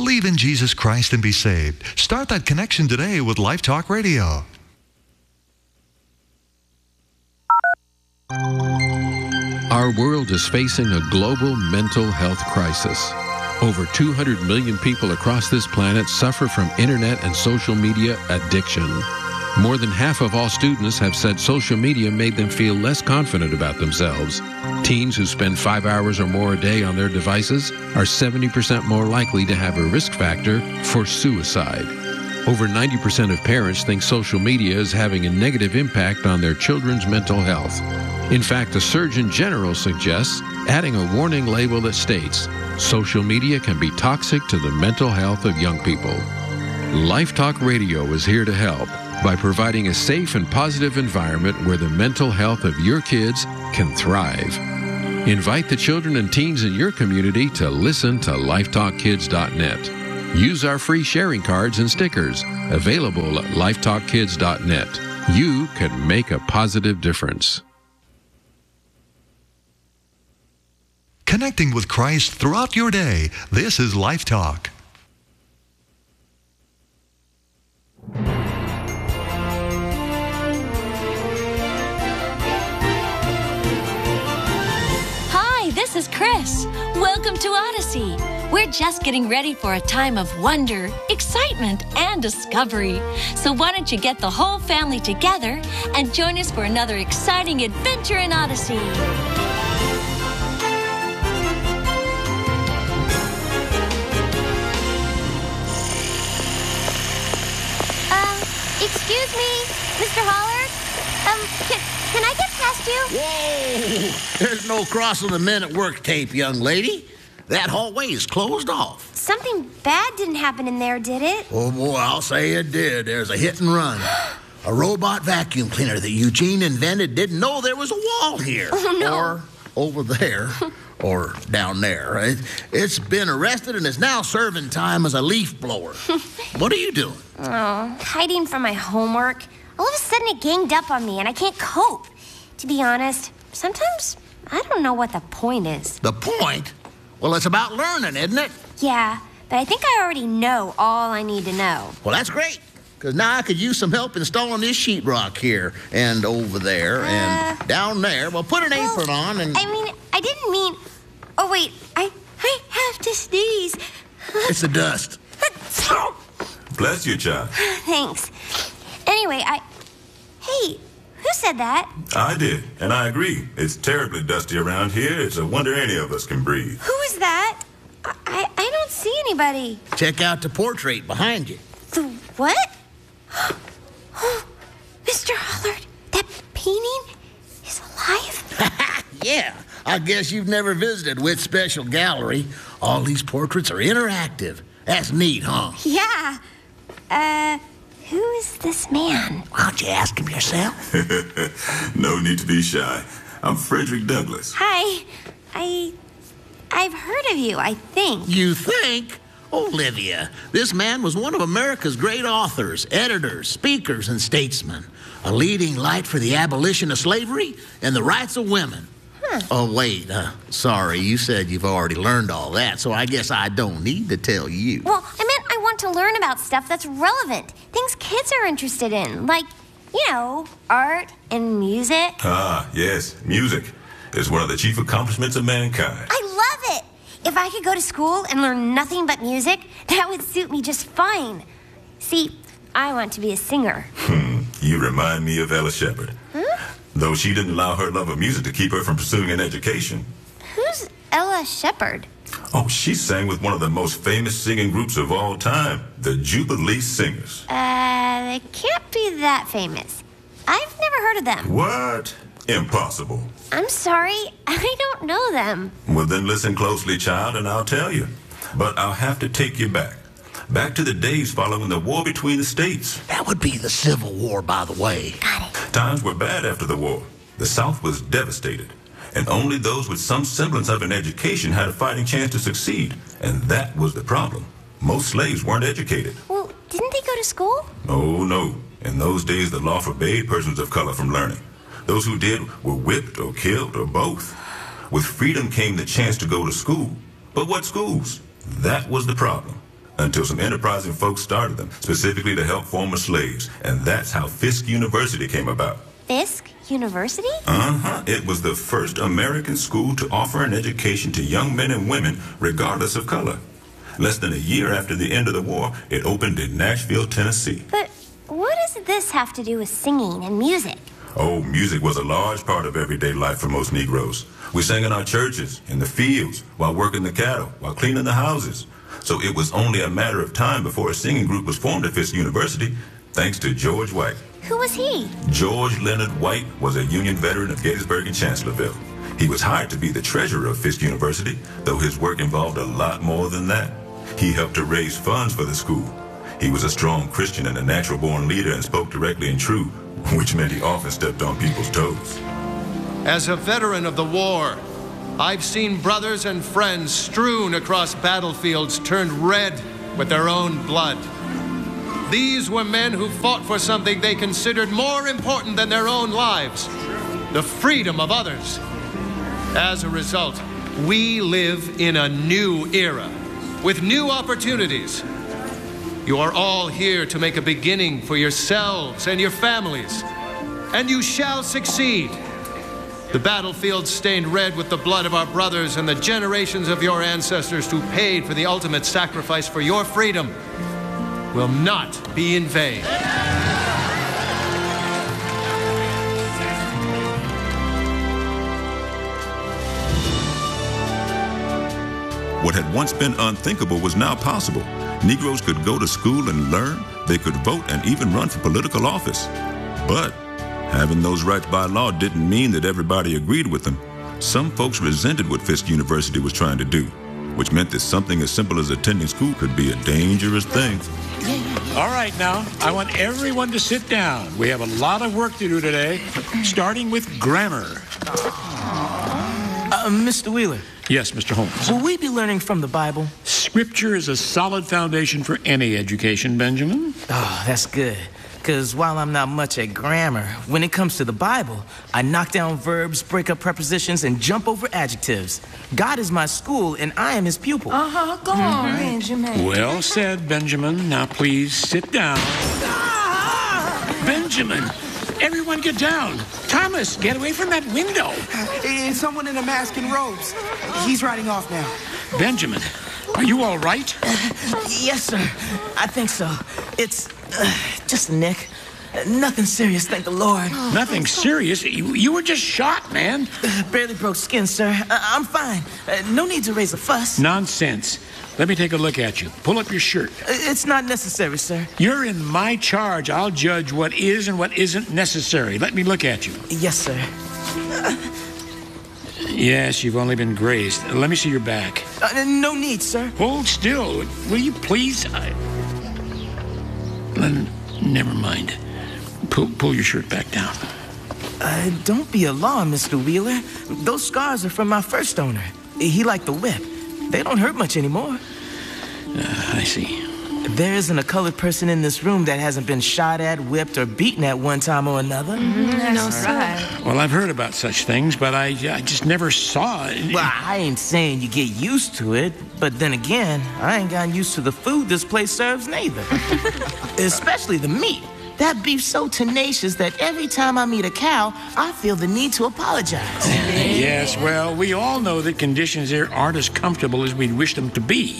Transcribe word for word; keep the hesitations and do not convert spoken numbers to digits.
Believe in Jesus Christ and be saved. Start that connection today with Life Talk Radio. Our world is facing a global mental health crisis. Over two hundred million people across this planet suffer from internet and social media addiction. More than half of all students have said social media made them feel less confident about themselves. Teens who spend five hours or more a day on their devices are seventy percent more likely to have a risk factor for suicide. Over ninety percent of parents think social media is having a negative impact on their children's mental health. In fact, the Surgeon General suggests adding a warning label that states, social media can be toxic to the mental health of young people. Life Talk Radio is here to help by providing a safe and positive environment where the mental health of your kids can thrive. Invite the children and teens in your community to listen to life talk kids dot net. Use our free sharing cards and stickers available at life talk kids dot net. You can make a positive difference. Connecting with Christ throughout your day. This is Life Talk. Hi, this is Chris. Welcome to Odyssey. We're just getting ready for a time of wonder, excitement, and discovery. So why don't you get the whole family together and join us for another exciting adventure in Odyssey. Excuse me, Mister Hollard? Um, can, can I get past you? Whoa! There's no crossing the men at work tape, young lady. That hallway is closed off. Something bad didn't happen in there, did it? Oh, boy, I'll say it did. There's a hit and run. A robot vacuum cleaner that Eugene invented didn't know there was a wall here. Oh, no. Or over there. Or down there. It, it's been arrested and is now serving time as a leaf blower. What are you doing? Oh, hiding from my homework. All of a sudden it ganged up on me and I can't cope. To be honest, sometimes I don't know what the point is. The point? Well, it's about learning, isn't it? Yeah, but I think I already know all I need to know. Well, that's great, because now I could use some help installing this sheetrock here and over there Uh, and down there. Well, put an well, apron on and... I mean, I didn't mean... Oh, wait, I, I have to sneeze. It's the dust. Bless you, child. Thanks. Anyway, I... Hey, who said that? I did, and I agree. It's terribly dusty around here. It's a wonder any of us can breathe. Who is that? I, I, I don't see anybody. Check out the portrait behind you. The what? Mister Hollard, that painting is alive? Yeah, I guess you've never visited Witt's Special Gallery. All these portraits are interactive. That's neat, huh? Yeah. Uh, who is this man? Why don't you ask him yourself? No need to be shy. I'm Frederick Douglass. Hi. I... I've heard of you, I think. You think? Olivia, this man was one of America's great authors, editors, speakers, and statesmen. A leading light for the abolition of slavery and the rights of women. Huh. Oh, wait. Uh, sorry, you said you've already learned all that, so I guess I don't need to tell you. Well, I meant I want to learn about stuff that's relevant. Things kids are interested in. Like, you know, art and music. Ah, yes, music is one of the chief accomplishments of mankind. I love it! If I could go to school and learn nothing but music, that would suit me just fine. See, I want to be a singer. Hmm, you remind me of Ella Shepherd. Huh? Though she didn't allow her love of music to keep her from pursuing an education. Who's Ella Shepherd? Oh, she sang with one of the most famous singing groups of all time, the Jubilee Singers. Uh, they can't be that famous. I've never heard of them. What? Impossible. I'm sorry, I don't know them. Well, then listen closely, child, and I'll tell you. But I'll have to take you back. Back to the days following the war between the states. That would be the Civil War, by the way. Got it. Times were bad after the war. The South was devastated. And only those with some semblance of an education had a fighting chance to succeed. And that was the problem. Most slaves weren't educated. Well, didn't they go to school? Oh, no. In those days, the law forbade persons of color from learning. Those who did were whipped or killed or both. With freedom came the chance to go to school. But what schools? That was the problem. until some enterprising folks started them, specifically to help former slaves. And that's how Fisk University came about. Fisk University? Uh-huh. It was the first American school to offer an education to young men and women, regardless of color. Less than a year after the end of the war, it opened in Nashville, Tennessee. But what does this have to do with singing and music? Oh, music was a large part of everyday life for most Negroes. We sang in our churches, in the fields, while working the cattle, while cleaning the houses. So it was only a matter of time before a singing group was formed at Fisk University, thanks to George White. Who was he? George Leonard White was a Union veteran of Gettysburg and Chancellorsville. He was hired to be the treasurer of Fisk University, though his work involved a lot more than that. He helped to raise funds for the school. He was a strong Christian and a natural-born leader and spoke directly and true, which meant he often stepped on people's toes. As a veteran of the war, I've seen brothers and friends strewn across battlefields turned red with their own blood. These were men who fought for something they considered more important than their own lives, the freedom of others. As a result, we live in a new era with new opportunities. You are all here to make a beginning for yourselves and your families, and you shall succeed. The battlefield stained red with the blood of our brothers and the generations of your ancestors who paid for the ultimate sacrifice for your freedom will not be in vain. What had once been unthinkable was now possible. Negroes could go to school and learn, they could vote and even run for political office. But having those rights by law didn't mean that everybody agreed with them. Some folks resented what Fisk University was trying to do, which meant that something as simple as attending school could be a dangerous thing. All right, now, I want everyone to sit down. We have a lot of work to do today, starting with grammar. Uh, Mister Wheeler. Yes, Mister Holmes. Will we be learning from the Bible? Scripture is a solid foundation for any education, Benjamin. Oh, that's good. Because while I'm not much at grammar, when it comes to the Bible, I knock down verbs, break up prepositions, and jump over adjectives. God is my school, and I am his pupil. Uh-huh. Go on, mm-hmm. Benjamin. Well said, Benjamin. Now, please sit down. Ah! Benjamin, everyone get down. Thomas, get away from that window. It's someone in a mask and robes. He's riding off now. Benjamin, are you all right? Uh, yes, sir. I think so. It's uh, just a nick. Uh, nothing serious, thank the Lord. Nothing serious? You, you were just shot, man. Uh, barely broke skin, sir. Uh, I'm fine. Uh, no need to raise a fuss. Nonsense. Let me take a look at you. Pull up your shirt. Uh, it's not necessary, sir. You're in my charge. I'll judge what is and what isn't necessary. Let me look at you. Yes, sir. Uh, Yes, you've only been grazed. Let me see your back. Uh, no need, sir. Hold still. Will you please? I... Never mind. Pull, pull your shirt back down. Uh, don't be alarmed, Mister Wheeler. Those scars are from my first owner. He liked the whip. They don't hurt much anymore. Uh, I see. There isn't a colored person in this room that hasn't been shot at, whipped, or beaten at one time or another. Mm-hmm. No, sir. Well, I've heard about such things, but I, I just never saw it. Well, I ain't saying you get used to it, but then again, I ain't gotten used to the food this place serves neither. Especially the meat. That beef's so tenacious that every time I meet a cow, I feel the need to apologize. Yes, well, we all know that conditions here aren't as comfortable as we'd wish them to be.